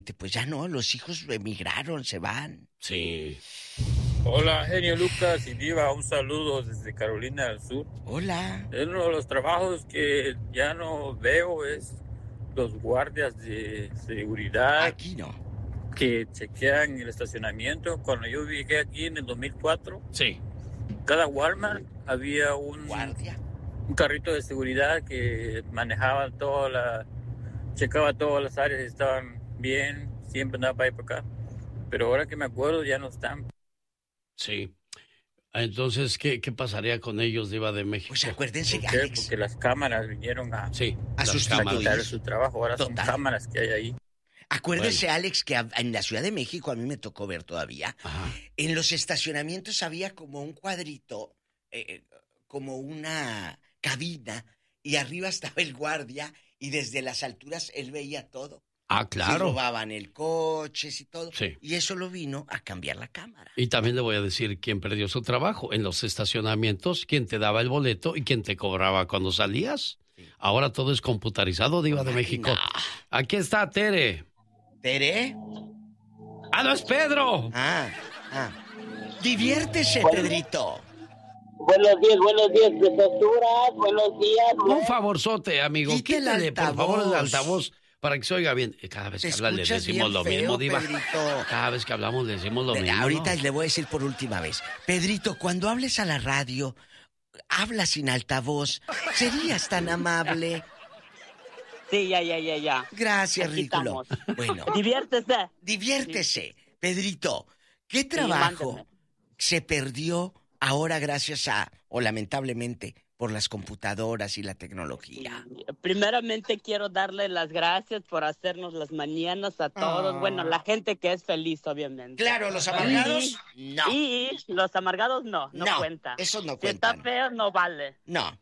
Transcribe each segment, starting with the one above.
pues ya no, los hijos emigraron, se van. Sí. Hola, genio Lucas y Diva, un saludo desde Carolina del Sur. Hola. Uno de los trabajos que ya no veo es los guardias de seguridad. Aquí no. Que chequean el estacionamiento. Cuando yo llegué aquí en el 2004, sí, cada Walmart había un guardia, un carrito de seguridad que manejaba checaba todas las áreas, estaban bien, siempre andaba para ahí para acá. Pero ahora que me acuerdo ya no están. Sí. Entonces, ¿qué pasaría con ellos, Diva de México? Pues acuérdense, ¿Por qué? Alex. Porque las cámaras vinieron a sustituir su trabajo. Ahora Total. son cámaras que hay ahí. Acuérdese, Alex, que en la Ciudad de México, a mí me tocó ver todavía, Ajá. En los estacionamientos había como un cuadrito, como una cabina, y arriba estaba el guardia, y desde las alturas él veía todo. Ah, claro. Se robaban el coche y todo. Sí. Y eso lo vino a cambiar la cámara. Y también le voy a decir quién perdió su trabajo. En los estacionamientos, quién te daba el boleto y quién te cobraba cuando salías. Sí. Ahora todo es computarizado, Diva de México. Aquí está Tere. ¿Tere? ¡Ah, no es Pedro! Diviértese, Pedrito. Buenos días, presasturas, buenos días. Un favorzote, amigo. Quítale, por favor, el altavoz para que se oiga bien. Cada vez que habla le decimos lo mismo, Diva. Pedrito. Cada vez que hablamos le decimos lo mismo. Ahorita le voy a decir por última vez. Pedrito, cuando hables a la radio, habla sin altavoz. ¿Serías tan amable? Sí, ya. Gracias, Aquí ridículo. Estamos. Bueno. Diviértese. Pedrito, ¿qué trabajo se perdió ahora gracias o lamentablemente, por las computadoras y la tecnología? Primeramente quiero darle las gracias por hacernos las mañanas a todos. Bueno, la gente que es feliz, obviamente. Claro, los amargados, no. Y los amargados no cuenta. Esos no si cuentan. está feo, no vale. No.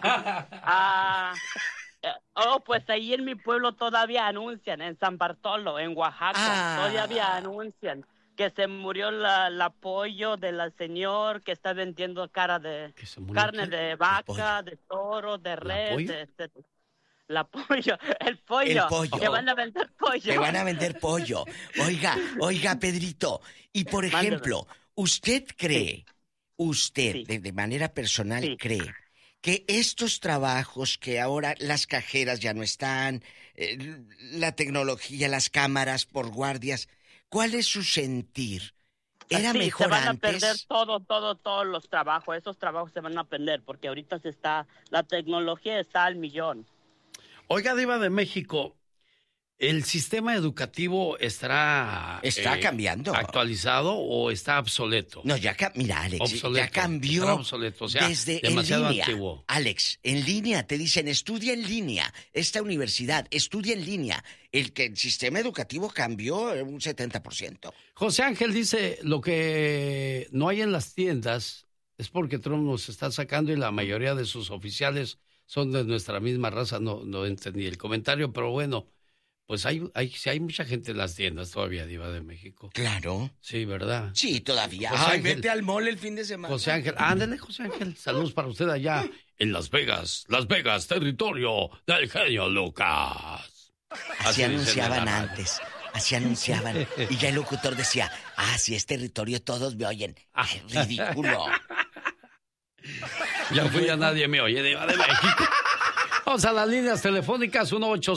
Pues ahí en mi pueblo todavía anuncian, en San Bartolo, en Oaxaca, todavía anuncian que se murió el pollo de la señor que está vendiendo carne de vaca, de toro, de res, el pollo. Que van a vender pollo. Que van a vender pollo. Oiga, Pedrito, y por ejemplo, ¿usted cree, de manera personal cree que estos trabajos que ahora las cajeras ya no están, la tecnología, las cámaras por guardias, ¿cuál es su sentir? ¿Era mejor antes? Se van a perder todos los trabajos. Esos trabajos se van a perder porque ahorita la tecnología está al millón. Oiga, Diva de México, ¿el sistema educativo está cambiando, actualizado o está obsoleto? No, mira, Alex, obsoleto, ya cambió obsoleto, o sea, desde demasiado en línea. Antiguo. Alex, en línea te dicen estudia en línea, esta universidad estudia en línea. El sistema educativo cambió un 70%. José Ángel dice, lo que no hay en las tiendas es porque Trump nos está sacando y la mayoría de sus oficiales son de nuestra misma raza. No entendí el comentario, pero bueno. Pues hay mucha gente en las tiendas todavía, Diva de México. Claro. Sí, ¿verdad? Sí, todavía. José Ángel, vete al mall el fin de semana. José Ángel, ándale, José Ángel. Saludos para usted allá en Las Vegas, territorio del genio Lucas. Así anunciaban antes. Así anunciaban. Y ya el locutor decía, si es territorio, todos me oyen. Ay, ridículo. Ya fui a nadie me oye, Diva de México. Vamos a las líneas telefónicas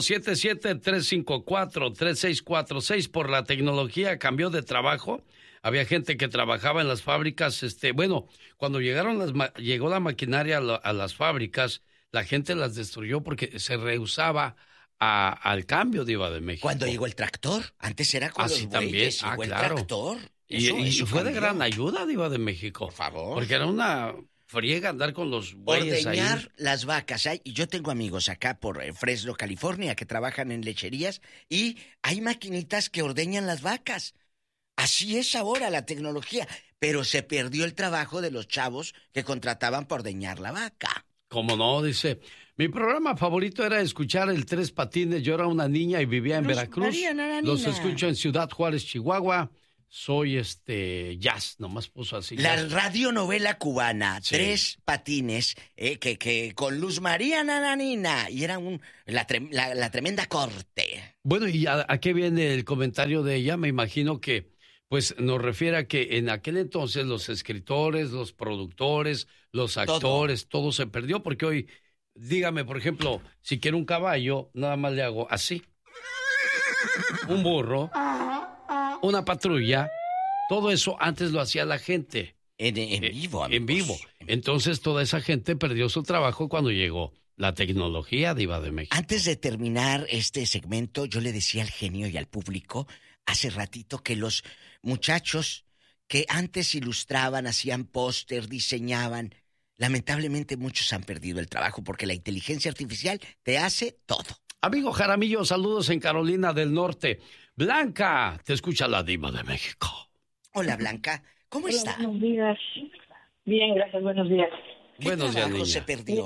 1877-354-3646. Por la tecnología cambió de trabajo. Había gente que trabajaba en las fábricas. Cuando llegó la maquinaria a las fábricas, la gente las destruyó porque se rehusaba al cambio, Diva de México. Cuando llegó el tractor, antes era con los bueyes, llegó el tractor. Eso fue de gran ayuda, Diva de México. Por favor. Porque era una friega andar con los bueyes ahí. Ordeñar las vacas. Y yo tengo amigos acá por Fresno, California, que trabajan en lecherías y hay maquinitas que ordeñan las vacas. Así es ahora la tecnología. Pero se perdió el trabajo de los chavos que contrataban por ordeñar la vaca. ¿Cómo no? Dice, mi programa favorito era escuchar el Tres Patines. Yo era una niña y vivía en Veracruz. Los escucho en Ciudad Juárez, Chihuahua. soy jazz, nomás puso así. La jazz. radionovela cubana, Sí. 3 patines, que con Luz María Nananina, y era la tremenda corte. Bueno, ¿y a qué viene el comentario de ella? Me imagino que pues nos refiere a que en aquel entonces los escritores, los productores, los actores, todo se perdió, porque hoy, dígame, por ejemplo, si quiero un caballo, nada más le hago así. Un burro, una patrulla, todo eso antes lo hacía la gente. En vivo, amigos. En vivo. Entonces toda esa gente perdió su trabajo cuando llegó la tecnología, Diva de México. Antes de terminar este segmento, yo le decía al genio y al público hace ratito que los muchachos que antes ilustraban, hacían póster, diseñaban, lamentablemente muchos han perdido el trabajo porque la inteligencia artificial te hace todo. Amigo Jaramillo, saludos en Carolina del Norte. Blanca, te escucha la Diva de México. Hola, Blanca, ¿cómo está? Buenos días. Bien, gracias, buenos días. ¿Qué Buenos días, trabajo niña. se perdió?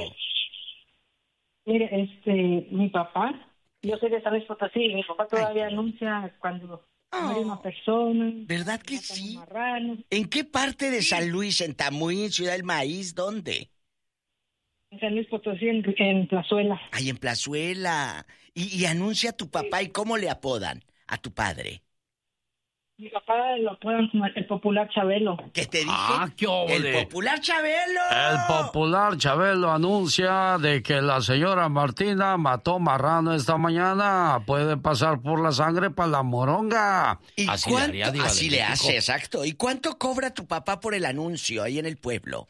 Mire, mi papá, yo soy de San Luis Potosí, y mi papá todavía anuncia cuando muere una persona. ¿Verdad que matan sí? un marrano. ¿En qué parte de San Luis? ¿En Tamuín, Ciudad del Maíz? ¿Dónde? En San Luis Potosí, en Plazuela. Ahí en Plazuela. Y anuncia a tu papá, ¿y cómo le apodan a tu padre? Mi papá lo apodan como el popular Chabelo. ¿Qué te dije? ¡Qué óvole! ¡El popular Chabelo! El popular Chabelo anuncia de que la señora Martina mató marrano esta mañana. Puede pasar por la sangre para la moronga. ¿Y así le haría, Diva de así le México. hace, exacto. ¿Y cuánto cobra tu papá por el anuncio ahí en el pueblo?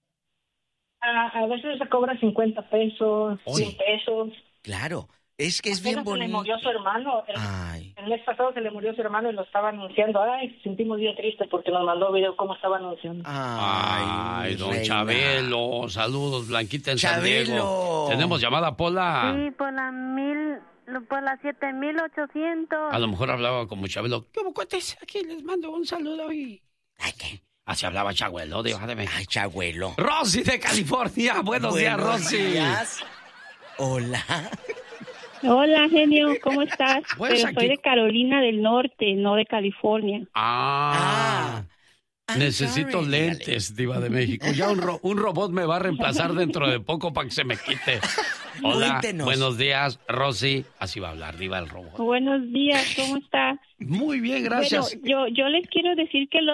A veces se cobra 50 pesos, Oye. 100 pesos. Claro, es que es bien Apenas se le bonito. murió su hermano. Ay, El mes pasado se le murió su hermano y lo estaba anunciando. Ay, sentimos bien triste porque nos mandó video cómo estaba anunciando. Ay, don reina. Chabelo. Saludos, Blanquita en San Chabelo. Diego. Tenemos llamada, Pola. Sí, por las 7,800. A lo mejor hablaba como Chabelo. ¿Qué cuates? Aquí les mando un saludo y... Ay, ¿qué? Así hablaba Chabelo, Diva de México. Ay, Chabuelo. Rosy de California. Buenos días, Rosy. días. Hola. Hola, genio, ¿cómo estás? Pues Pero aquí- soy de Carolina del Norte, no de California. Necesito sorry, lentes, Diva de México. Ya un robot me va a reemplazar dentro de poco para que se me quite. Hola, Cuéntenos. buenos días, Rosy. Así va a hablar, Diva, el robot. Buenos días, ¿cómo estás? Muy bien, gracias. Bueno, yo les quiero decir que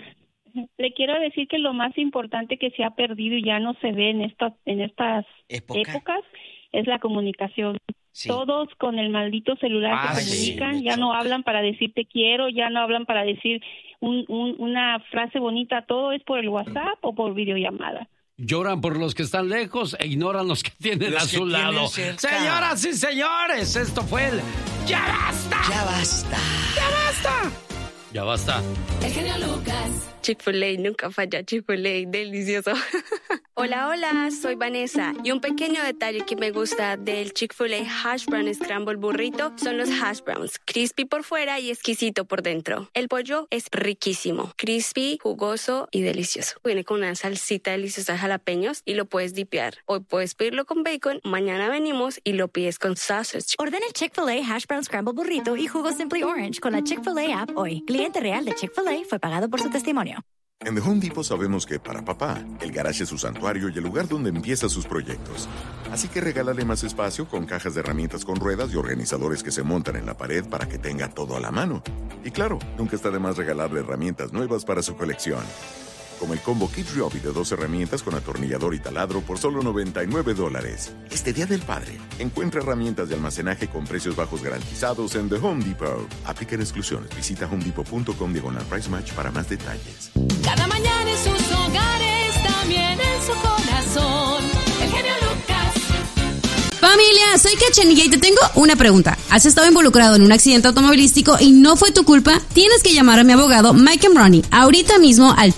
lo más importante que se ha perdido y ya no se ve en estas épocas es la comunicación. Sí. Todos con el maldito celular se sí, comunican, me ya no choca. hablan para decir te quiero, ya no hablan para decir una frase bonita, todo es por el WhatsApp o por videollamada. Lloran por los que están lejos e ignoran los que tienen Los a que su tienen lado. cerca. Señoras y señores, esto fue el ¡Ya basta! Ya basta. ¡Ya basta! Ya basta. El genio Lucas. Chick-fil-A, nunca falla, Chick-fil-A, delicioso. Hola, hola, soy Vanessa. Y un pequeño detalle que me gusta del Chick-fil-A Hash Brown Scramble Burrito son los hash browns. Crispy por fuera y exquisito por dentro. El pollo es riquísimo, crispy, jugoso y delicioso. Viene con una salsita deliciosa de jalapeños y lo puedes dipear. Hoy puedes pedirlo con bacon, mañana venimos y lo pides con sausage. Ordena el Chick-fil-A Hash Brown Scramble Burrito y jugo Simply Orange con la Chick-fil-A app hoy. Cliente real de Chick-fil-A fue pagado por su testimonio. En The Home Depot sabemos que para papá, el garaje es su santuario y el lugar donde empieza sus proyectos. Así que regálale más espacio con cajas de herramientas con ruedas y organizadores que se montan en la pared para que tenga todo a la mano. Y claro, nunca está de más regalarle herramientas nuevas para su colección. Como el combo Kids Ryobi de 2 herramientas con atornillador y taladro por solo $99. Este Día del Padre, encuentra herramientas de almacenaje con precios bajos garantizados en The Home Depot. Aplican exclusiones. Visita homedepot.com/price match para más detalles. Cada mañana en sus hogares, también en su corazón. El genio Lucas. Familia, soy Cachanilla y te tengo una pregunta. ¿Has estado involucrado en un accidente automovilístico y no fue tu culpa? Tienes que llamar a mi abogado Mike Ronnie ahorita mismo al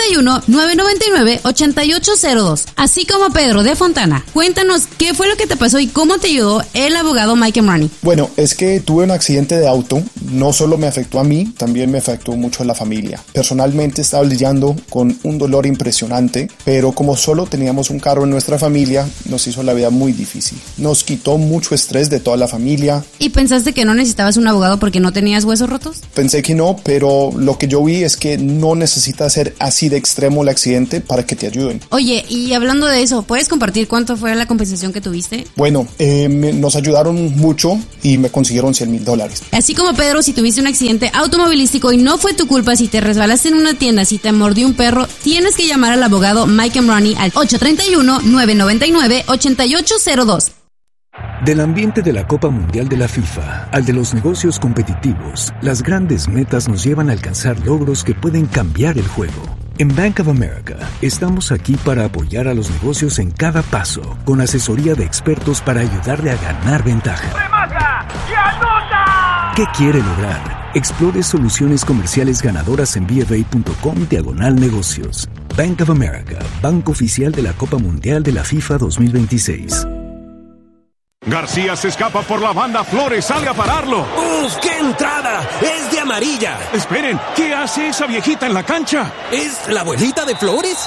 831-999-8802. Así como Pedro de Fontana. Cuéntanos qué fue lo que te pasó y cómo te ayudó el abogado Mike Ronnie. Bueno, es que tuve un accidente de auto. No solo me afectó a mí, también me afectó mucho a la familia. Personalmente estaba lidiando con un dolor impresionante, pero como solo teníamos un carro en nuestra familia, nos hizo la vida muy difícil. Nos quitó mucho estrés de toda la familia, ¿Y pensaste que no necesitabas un abogado porque no tenías huesos rotos? Pensé que no, pero lo que yo vi es que no necesita ser así de extremo el accidente para que te ayuden. Oye, y hablando de eso, ¿puedes compartir cuánto fue la compensación que tuviste? Bueno, nos ayudaron mucho y me consiguieron $100,000. Así como Pedro, si tuviste un accidente automovilístico y no fue tu culpa, si te resbalaste en una tienda, si te mordió un perro, tienes que llamar al abogado Mike Ronnie al 831-999-8802. Del ambiente de la Copa Mundial de la FIFA al de los negocios competitivos, las grandes metas nos llevan a alcanzar logros que pueden cambiar el juego. En Bank of America estamos aquí para apoyar a los negocios en cada paso, con asesoría de expertos para ayudarle a ganar ventaja. ¡Remata y anota! ¿Qué quiere lograr? Explore soluciones comerciales ganadoras en BofA.com/negocios. Bank of America, banco oficial de la Copa Mundial de la FIFA 2026. García se escapa por la banda, Flores sale a pararlo. ¡Uf, qué entrada! ¡Es de amarilla! Esperen, ¿qué hace esa viejita en la cancha? ¿Es la abuelita de Flores?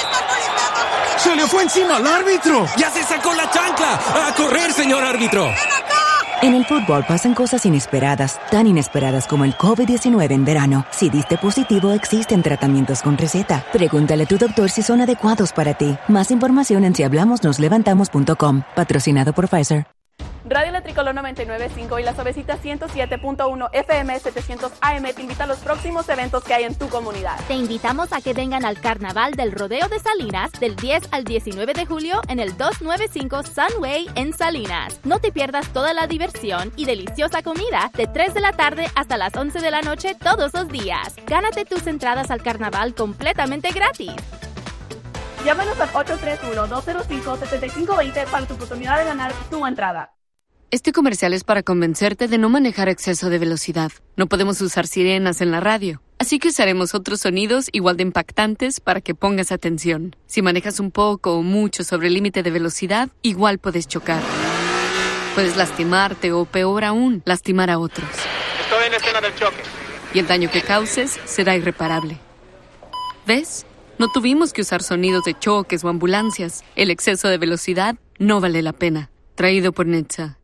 ¡Se le fue encima al árbitro! ¡Ya se sacó la chancla! ¡A correr, señor árbitro! En el fútbol pasan cosas inesperadas, tan inesperadas como el COVID-19 en verano. Si diste positivo, existen tratamientos con receta. Pregúntale a tu doctor si son adecuados para ti. Más información en sihablamosnoslevantamos.com. Patrocinado por Pfizer. Radio La Tricolor 99.5 y La Suavecita 107.1 FM 700 AM te invita a los próximos eventos que hay en tu comunidad. Te invitamos a que vengan al Carnaval del Rodeo de Salinas del 10 al 19 de julio en el 295 Sunway en Salinas. No te pierdas toda la diversión y deliciosa comida de 3 de la tarde hasta las 11 de la noche todos los días. Gánate tus entradas al carnaval completamente gratis. Llámanos al 831-205-7520 para tu oportunidad de ganar tu entrada. Este comercial es para convencerte de no manejar a exceso de velocidad. No podemos usar sirenas en la radio, así que usaremos otros sonidos igual de impactantes para que pongas atención. Si manejas un poco o mucho sobre el límite de velocidad, igual puedes chocar. Puedes lastimarte o, peor aún, lastimar a otros. Estoy en la escena del choque. Y el daño que causes será irreparable. ¿Ves? No tuvimos que usar sonidos de choques o ambulancias. El exceso de velocidad no vale la pena. Traído por NHTSA.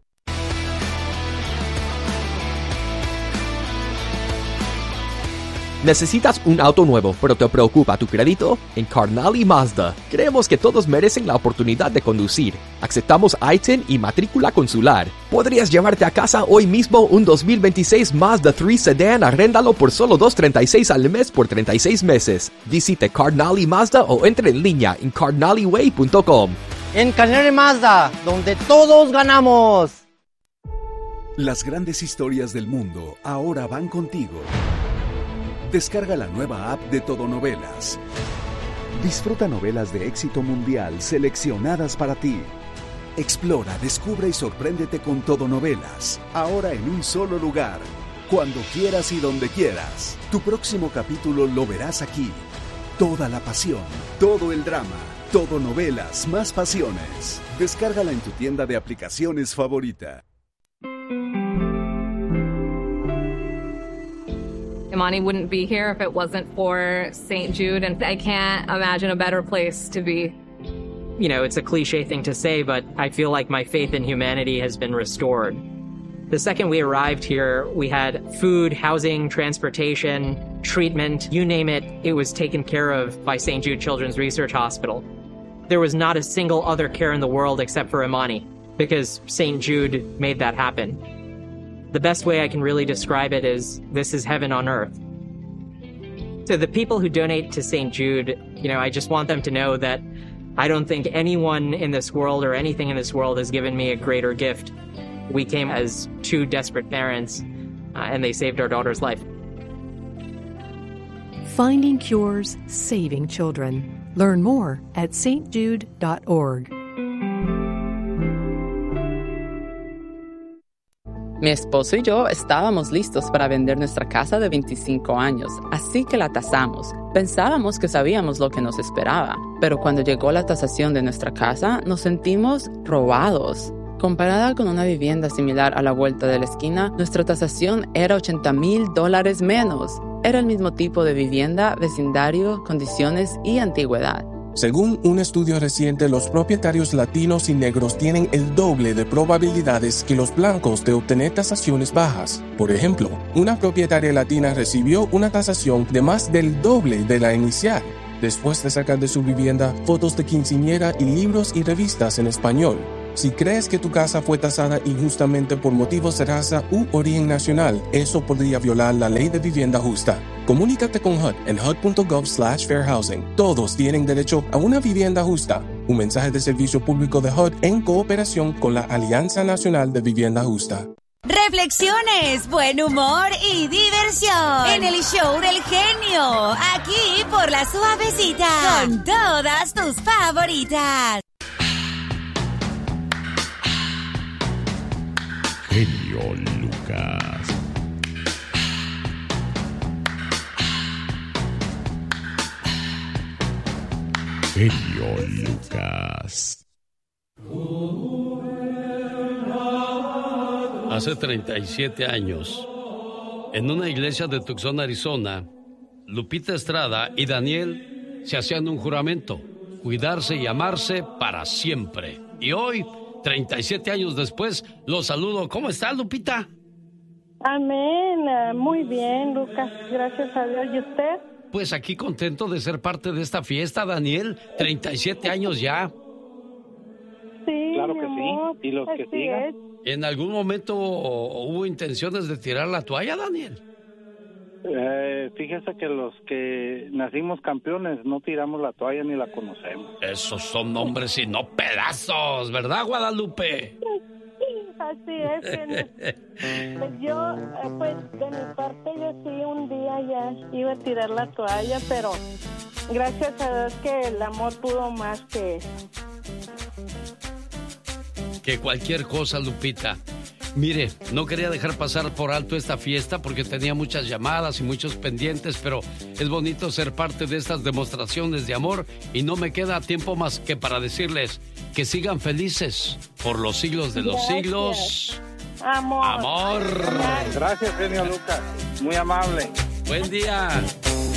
¿Necesitas un auto nuevo, pero te preocupa tu crédito? En Carnally Mazda, creemos que todos merecen la oportunidad de conducir. Aceptamos ITIN y matrícula consular. Podrías llevarte a casa hoy mismo un 2026 Mazda 3 Sedan, arréndalo por solo $236 al mes por 36 meses. Visite Carnally Mazda o entre en línea en carnallyway.com. En Carnally Mazda, donde todos ganamos. Las grandes historias del mundo ahora van contigo. Descarga la nueva app de Todo Novelas. Disfruta novelas de éxito mundial seleccionadas para ti. Explora, descubre y sorpréndete con Todo Novelas. Ahora en un solo lugar. Cuando quieras y donde quieras. Tu próximo capítulo lo verás aquí. Toda la pasión, todo el drama, Todo Novelas, más pasiones. Descárgala en tu tienda de aplicaciones favorita. Imani wouldn't be here if it wasn't for St. Jude, and I can't imagine a better place to be. You know, it's a cliche thing to say, but I feel like my faith in humanity has been restored. The second we arrived here, we had food, housing, transportation, treatment, you name it, it was taken care of by St. Jude Children's Research Hospital. There was not a single other care in the world except for Imani, because St. Jude made that happen. The best way I can really describe it is, this is heaven on earth. To the people who donate to St. Jude, you know, I just want them to know that I don't think anyone in this world or anything in this world has given me a greater gift. We came as two desperate parents, and they saved our daughter's life. Finding cures, saving children. Learn more at stjude.org. Mi esposo y yo estábamos listos para vender nuestra casa de 25 años, así que la tasamos. Pensábamos que sabíamos lo que nos esperaba, pero cuando llegó la tasación de nuestra casa, nos sentimos robados. Comparada con una vivienda similar a la vuelta de la esquina, nuestra tasación era $80,000 menos. Era el mismo tipo de vivienda, vecindario, condiciones y antigüedad. Según un estudio reciente, los propietarios latinos y negros tienen el doble de probabilidades que los blancos de obtener tasaciones bajas. Por ejemplo, una propietaria latina recibió una tasación de más del doble de la inicial, después de sacar de su vivienda fotos de quinceañera y libros y revistas en español. Si crees que tu casa fue tasada injustamente por motivos de raza u origen nacional, eso podría violar la ley de vivienda justa. Comunícate con HUD en HUD.gov/fairhousing. Todos tienen derecho a una vivienda justa. Un mensaje de servicio público de HUD en cooperación con la Alianza Nacional de Vivienda Justa. Reflexiones, buen humor y diversión en el show del genio, aquí por La Suavecita, con todas tus favoritas. Genio Lucas. Genio Lucas. Hace 37 años, en una iglesia de Tucson, Arizona, Lupita Estrada y Daniel se hacían un juramento: cuidarse y amarse para siempre. Y hoy, 37 años después, los saludo. ¿Cómo está, Lupita? Amén. Muy bien, Lucas. Gracias a Dios. ¿Y usted? Pues aquí contento de ser parte de esta fiesta, Daniel. 37 años ya. Sí, claro que amor, sí. Y los que sigan. ¿En algún momento hubo intenciones de tirar la toalla, Daniel? Fíjese que los que nacimos campeones no tiramos la toalla ni la conocemos. Esos son hombres y no pedazos, ¿verdad, Guadalupe? Así es. Pues yo, pues de mi parte, yo sí un día ya iba a tirar la toalla, pero gracias a Dios que el amor pudo más que cualquier cosa, Lupita. Mire, no quería dejar pasar por alto esta fiesta porque tenía muchas llamadas y muchos pendientes, pero es bonito ser parte de estas demostraciones de amor y no me queda tiempo más que para decirles que sigan felices por los siglos de los siglos. Amor. Amor. Gracias, genio Lucas. Muy amable. Buen día.